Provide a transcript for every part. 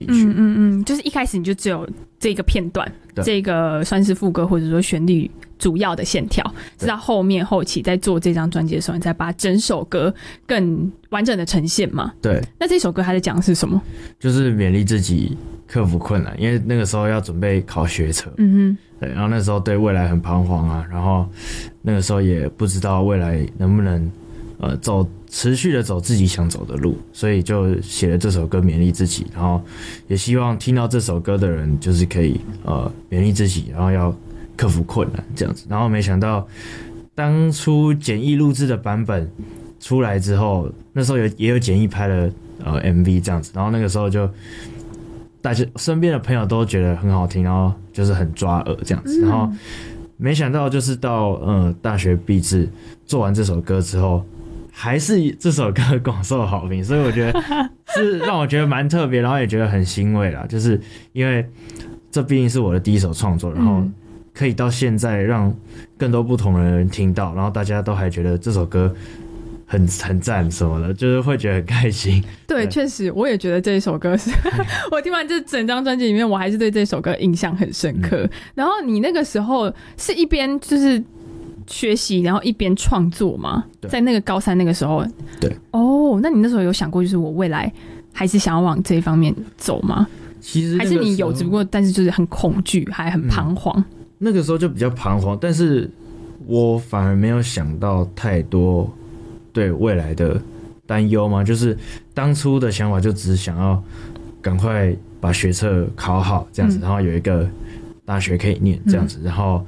就是一开始你就只有这个片段，这个算是副歌或者说旋律主要的线条，直到后期在做这张专辑的时候，你再把整首歌更完整的呈现嘛。 对， 那这首歌它在讲的是什么？ 就是勉励自己克服困难，因为那个时候要准备考学测，对，然后那时候对未来很彷徨啊，然后那个时候也不知道未来能不能持续的走自己想走的路，所以就写了这首歌勉励自己，然后也希望听到这首歌的人就是可以勉励自己，然后要克服困难这样子。然后没想到当初简易录制的版本出来之后，那时候也有简易拍了MV 这样子，然后那个时候就大家身边的朋友都觉得很好听，然后就是很抓耳这样子。然后没想到就是到大学毕制做完这首歌之后，还是这首歌广受好评，所以我觉得是让我觉得蛮特别，然后也觉得很欣慰啦。就是因为这毕竟是我的第一首创作，然后可以到现在让更多不同的人听到，然后大家都还觉得这首歌很赞什么的，就是会觉得很开心。 对，确实我也觉得这一首歌是我听完这整张专辑里面，我还是对这首歌印象很深刻。然后你那个时候是一边就是学习，然后一边创作吗？在那个高三那个时候。 对。 那你那时候有想过就是我未来还是想要往这一方面走吗？ 其实还是你有，只不过但是就是很恐惧还很彷徨。 那个时候就比较彷徨，但是我反而没有想到太多对未来的担忧嘛，就是当初的想法就只是想要赶快把学测考好这样子，然后有一个大学可以念这样子，然后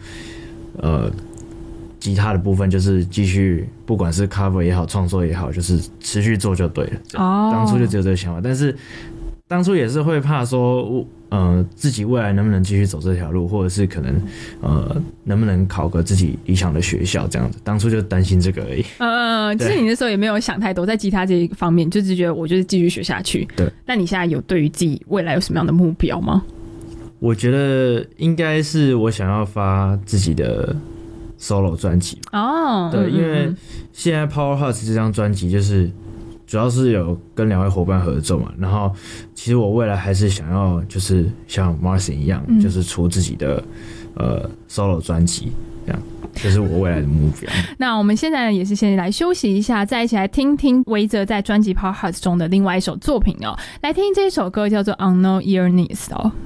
吉他的部分就是继续，不管是 cover 也好，创作也好，就是持续做就对了。当初就只有这个想法，但是当初也是会怕说，自己未来能不能继续走这条路，或者是可能能不能考个自己理想的学校这样子。当初就担心这个而已。 其实你那时候也没有想太多，在吉他这一方面，就只觉得我就是继续学下去。 对。那你现在有对于自己未来有什么样的目标吗？ 我觉得应该是我想要发自己的 solo 专辑。对，因为现在 Power Hearts 这张专辑就是主要是有跟2位伙伴合作嘛，然后其实我未来还是想要就是像 Martin 一样，就是出自己的solo 专辑，这样这是我未来的目标。 那我们现在也是先来休息一下，再一起来听听维泽在专辑 Power Hearts 中的另外一首作品哦。来听这首歌叫做 Unknown Earnest 哦。